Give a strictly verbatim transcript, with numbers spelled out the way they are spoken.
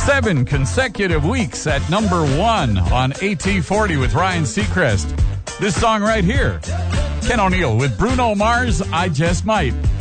Seven consecutive weeks at number one on A T forty with Ryan Seacrest. This song right here, Ken O'Neill with Bruno Mars, I Just Might.